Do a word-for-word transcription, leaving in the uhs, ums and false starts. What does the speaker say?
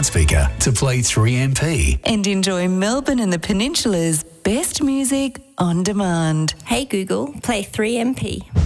speaker to play three M P. And enjoy Melbourne and the Peninsula's best music on demand. Hey Google, play three M P.